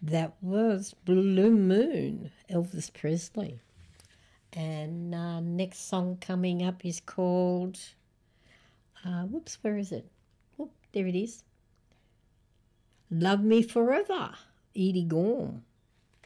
That was Blue Moon, Elvis Presley. And next song coming up is called, whoops, where is it? Whoop, there it is. Love Me Forever, Edie Gorm.